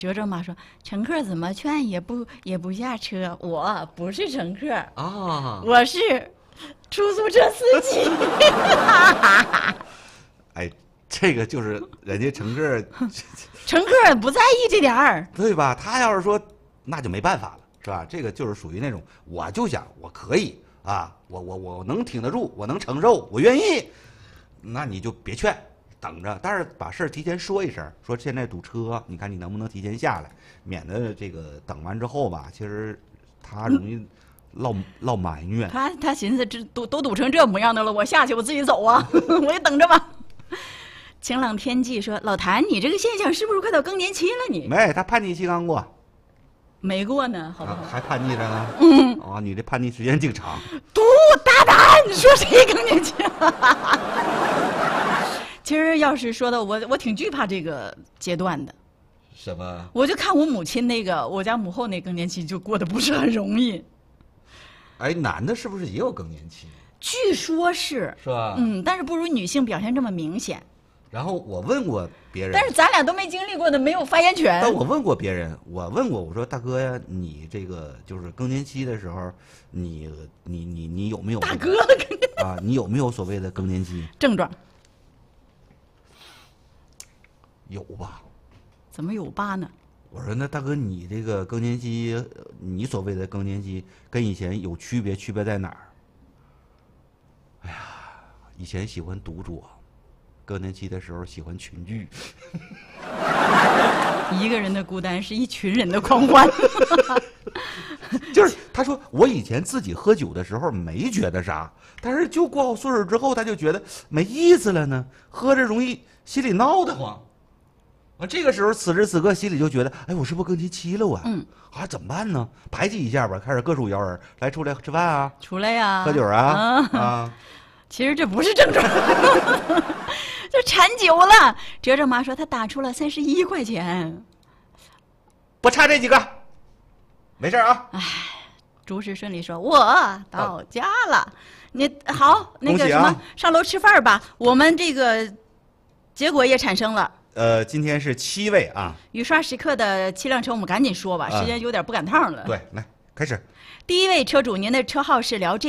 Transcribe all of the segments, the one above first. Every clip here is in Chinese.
哲哲妈说：“乘客怎么劝也不下车，我不是乘客啊， 我是出租车司机。” 哎，这个就是人家乘客， 乘客不在意这点儿， 对吧？他要是说，那就没办法了，是吧？这个就是属于那种，我就想我可以啊，我能挺得住，我能承受，我愿意，那你就别劝。等着，但是把事儿提前说一声，说现在堵车，你看你能不能提前下来，免得这个等完之后吧，其实他容易落埋怨。 他寻思这都堵成这模样的了，我下去我自己走啊，我也等着吧。晴朗天际说：“老谭，你这个现象是不是快到更年期了你？” 没，他叛逆期刚过， 没过呢，好不好？ 还叛逆着呢。啊，你这叛逆时间挺长。 嘟大胆，你说谁更年期了？其实要是说到我挺惧怕这个阶段的。 什么？ 我就看我母亲那个，我家母后那更年期就过得不是很容易。 哎，男的是不是也有更年期？ 据说是。 是吧？ 但是不如女性表现这么明显。 然后我问过别人， 但是咱俩都没经历过的，没有发言权。 但我问过别人，我说大哥呀，你这个就是更年期的时候，你有没有、 大哥啊？你有没有所谓的更年期症状？ 有吧？ 怎么有吧呢？ 我说那大哥，你这个更年期，你所谓的更年期跟以前有区别，区别在哪儿？哎呀，以前喜欢独酌，更年期的时候喜欢群聚。 一个人的孤单是一群人的狂欢。 就是他说我以前自己喝酒的时候没觉得啥，但是就过岁数之后他就觉得没意思了呢，喝着容易心里闹得慌。这个时候此时此刻心里就觉得，哎，我是不是更年期了啊？怎么办呢？排挤一下吧，开始各处摇人，来出来吃饭啊， 出来呀， 喝酒啊。 其实这不是症状，就馋酒了。哲哲妈说她打出了31块钱， 不差这几个，没事啊。 哎，诸事顺利说，我到家了。你好，那个什么，上楼吃饭吧。我们这个结果也产生了。 今天是7位啊。 雨刷时刻的7辆车，我们赶紧说吧，时间有点不赶趟了。 对，来开始。 第一位车主，您的车号是辽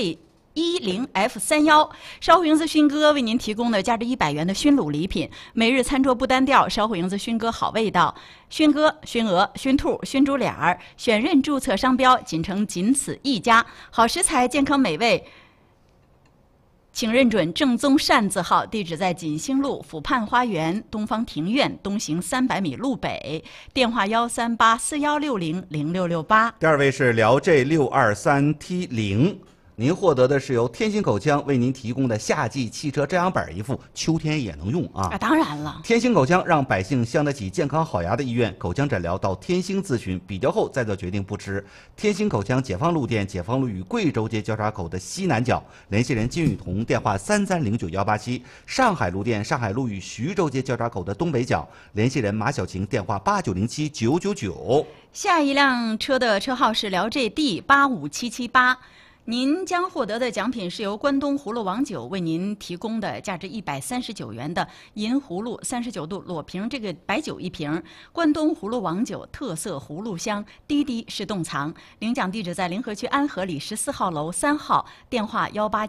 G10F31，烧虎营子熏鸽为您提供的价值100元的熏卤礼品，每日餐桌不单调，烧虎营子熏鸽好味道，熏鸽、熏鹅、熏兔、熏猪脸儿，选任注册商标，仅此一家，好食材，健康美味。请认准正宗单字号，地址在锦兴路府畔花园东方庭院东行300米路北，电话13841600668。 第二位是辽 G623T0。您获得的是由天星口腔为您提供的夏季汽车遮阳板一副，秋天也能用啊！ 当然了， 天星口腔让百姓镶得起健康好牙的医院，口腔诊疗到天星咨询，比较后再做决定不迟。天星口腔解放路店，解放路与贵州街交叉口的西南角，联系人金雨桐，电话3309187。上海路店，上海路与徐州街交叉口的东北角，联系人马小晴，电话89079999。 下一辆车的车号是辽 GD85778。您将获得的奖品是由关东葫芦王酒为您提供的价值139元的银葫芦39度裸瓶这个白酒1瓶，关东葫芦王酒特色葫芦香，滴滴是冻藏。领奖地址在临河区安和里14号楼3号，电话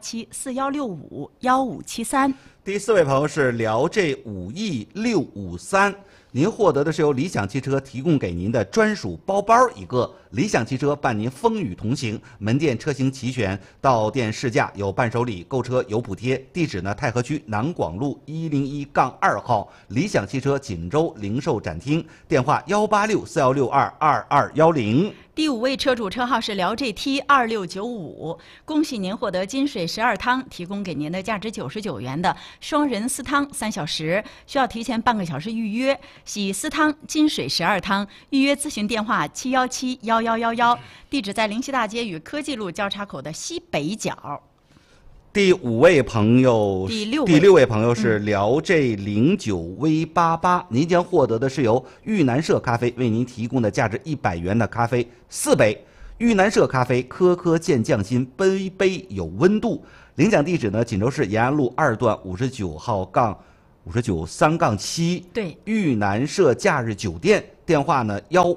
18741651573。 第4位朋友是辽 G5E653。您获得的是由理想汽车提供给您的专属包包一个，理想汽车伴您风雨同行，门店车型齐全，到店试驾有伴手礼，购车有补贴。地址呢，太和区南广路101-2号，理想汽车锦州零售展厅，电话18641622210。 第5位车主车号是辽 GT2695，恭喜您获得金水12汤，提供给您的价值99元的双人私汤3小时，需要提前半个小时预约。喜私汤、金水12汤，预约咨询电话7171111，地址在灵溪大街与科技路交叉口的西北角。 第6位朋友是辽 G09V88，您将获得的是由玉南社咖啡为您提供的价值100元的咖啡4杯。玉南社咖啡，颗颗见匠心，杯杯有温度。领奖地址呢，锦州市延安路2段59号杠59-3-7， 对， 玉南社假日酒店， 电话呢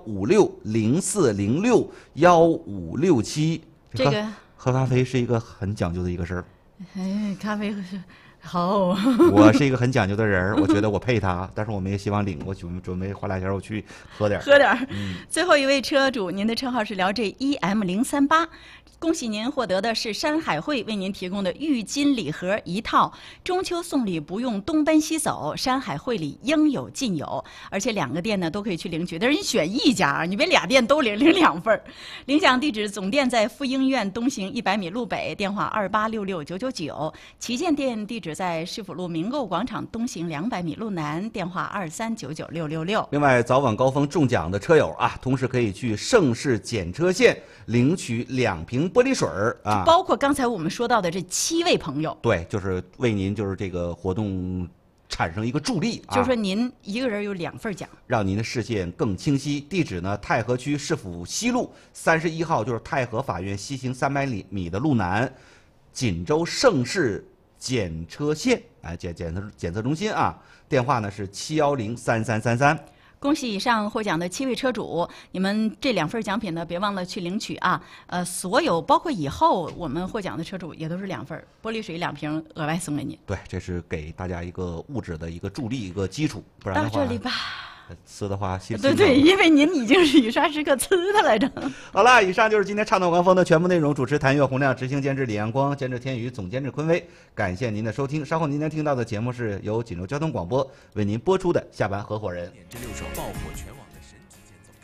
15604061567。 这个喝咖啡是一个很讲究的一个事儿。 咖啡好， 我是一个很讲究的人儿，我觉得我配他，但是我们也希望领，我准备花俩钱我去喝点儿。 喝点儿。最后一位车主，您的车号是辽 J1M038，恭喜您获得的是山海汇为您提供的浴巾礼盒一套，中秋送礼不用东奔西走，山海汇里应有尽有，而且2个店呢都可以去领取，但是你选一家，你别俩店都领2份儿。领奖地址总店在妇婴院东行100米路北，电话2866999；旗舰店地址在市府路明购广场东行200米路南，电话2399666。 另外，早晚高峰中奖的车友啊，同时可以去盛世检车线领取2瓶玻璃水儿啊， 包括刚才我们说到的这7位朋友。 对，就是为您就是这个活动产生一个助力啊， 就是说您一个人有2份奖， 让您的视线更清晰。地址呢，太和区市府西路31号，就是太和法院西行300米的路南，锦州盛世检车线检测中心啊，电话呢是7103333。 恭喜以上获奖的7位车主，你们这2份奖品呢，别忘了去领取啊！所有包括以后我们获奖的车主也都是2份，玻璃水2瓶额外送给你。 对，这是给大家一个物质的一个助力，一个基础，不然的话到这里吧。 呲的话， 对，因为您已经是雨刷时刻呲的来着。 好了，以上就是今天畅谈观风的全部内容。主持谭岳洪亮，执行监制李阳光，监制天宇，总监制坤威。感谢您的收听。稍后您能听到的节目是由锦州交通广播为您播出的《下班合伙人》。 这6首爆火全网。